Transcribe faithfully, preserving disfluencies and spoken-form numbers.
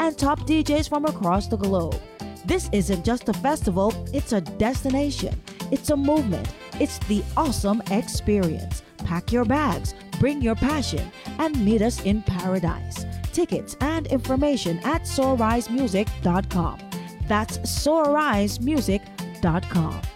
and top D Js from across the globe. This isn't just a festival, it's a destination. It's a movement. It's the awesome experience. Pack your bags, bring your passion, and meet us in paradise. Tickets and information at soar rise music dot com. That's soar rise music dot com.